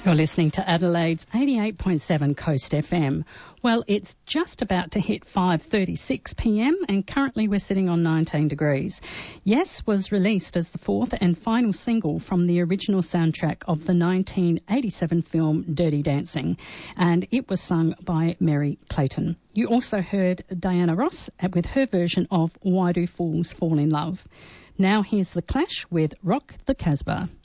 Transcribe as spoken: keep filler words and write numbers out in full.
You're listening to Adelaide's eighty-eight point seven Coast F M. Well, it's just about to hit five thirty-six p m and currently we're sitting on nineteen degrees. Yes was released as the fourth and final single from the original soundtrack of the nineteen eighty-seven film Dirty Dancing, and it was sung by Mary Clayton. You also heard Diana Ross with her version of Why Do Fools Fall in Love. Now here's The Clash with Rock the Casbah.